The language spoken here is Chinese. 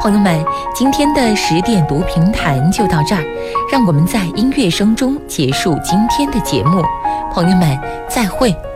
朋友们，今天的10点读评谈就到这儿，让我们在音乐声中结束今天的节目。朋友们，再会。